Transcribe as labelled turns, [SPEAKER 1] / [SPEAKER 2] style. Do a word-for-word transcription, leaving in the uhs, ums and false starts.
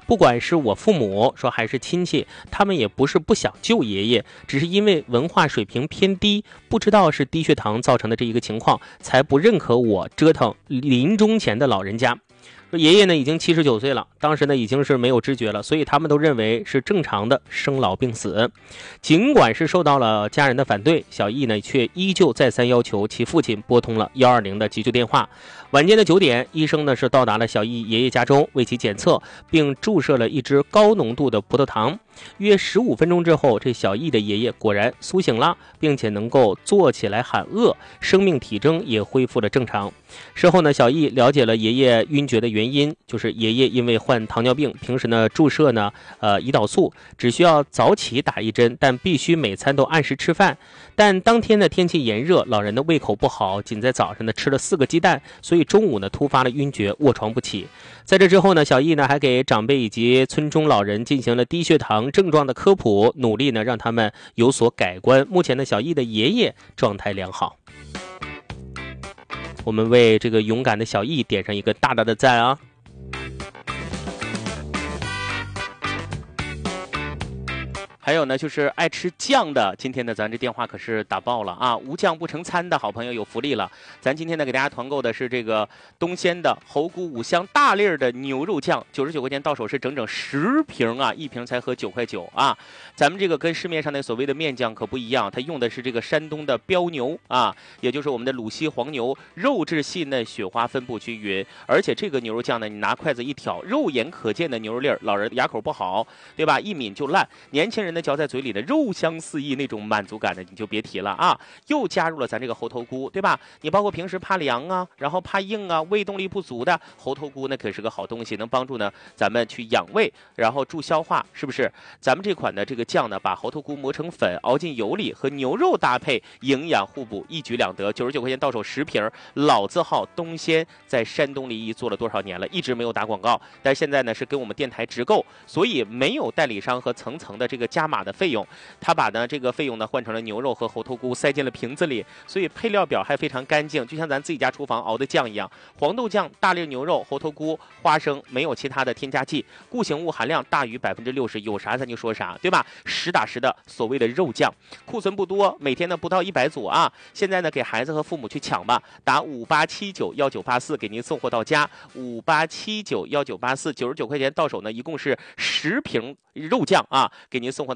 [SPEAKER 1] 不管是我父母说还是亲戚，他们也不是不想救爷爷，只是因为文化水平偏低，不知道是低血糖造成的这一个情况，才不认可我折腾临终前的老人家。爷爷呢已经七十九岁了，当时呢已经是没有知觉了，所以他们都认为是正常的生老病死。尽管是受到了家人的反对，小易呢却依旧再三要求其父亲拨通了一二零的急救电话。晚间的九点，医生呢是到达了小易爷爷家中，为其检测，并注射了一支高浓度的葡萄糖。约十五分钟之后，这小易的爷爷果然苏醒了，并且能够坐起来喊饿，生命体征也恢复了正常。事后呢，小易了解了爷爷晕厥的原因，就是爷爷因为患糖尿病，平时呢注射呢呃胰岛素，只需要早起打一针，但必须每餐都按时吃饭。但当天的天气炎热，老人的胃口不好，仅在早上呢吃了四个鸡蛋，所以中午呢突发了晕厥，卧床不起。在这之后呢，小易呢还给长辈以及村中老人进行了低血糖症状的科普，努力呢让他们有所改观。目前呢，小易的爷爷状态良好。我们为这个勇敢的小易点上一个大大的赞啊！还有呢，就是爱吃酱的，今天呢，咱这电话可是打爆了啊！无酱不成餐的好朋友有福利了。咱今天呢，给大家团购的是这个东鲜的猴菇五香大粒的牛肉酱，九十九块钱到手是整整十瓶啊，一瓶才合九块九啊。咱们这个跟市面上那所谓的面酱可不一样，它用的是这个山东的标牛啊，也就是我们的鲁西黄牛，肉质细嫩，雪花分布均匀。而且这个牛肉酱呢，你拿筷子一挑，肉眼可见的牛肉粒儿，老人牙口不好，对吧？一抿就烂。年轻人呢，嚼在嘴里的肉香四溢，那种满足感的你就别提了啊！又加入了咱这个猴头菇，对吧？你包括平时怕凉啊，然后怕硬啊，胃动力不足的猴头菇呢，可是个好东西，能帮助呢咱们去养胃，然后助消化，是不是？咱们这款的这个酱呢，把猴头菇磨成粉，熬进油里，和牛肉搭配，营养互补，一举两得。九十九块钱到手十瓶，老字号东鲜，在山东临沂做了多少年了，一直没有打广告，但现在呢是跟我们电台直购，所以没有代理商和层层的这个加码的费用，他把呢这个费用呢换成了牛肉和猴头菇，塞进了瓶子里，所以配料表还非常干净，就像咱自己家厨房熬的酱一样。黄豆酱、大粒牛肉、猴头菇、花生，没有其他的添加剂，固形物含量大于百分之六十，有啥咱就说啥，对吧？实打实的所谓的肉酱，库存不多，每天呢不到一百组啊。现在呢给孩子和父母去抢吧，打五八七九幺九八四给您送货到家，五八七九幺九八四，九十九块钱到手呢，一共是十瓶肉酱啊，给您送货到。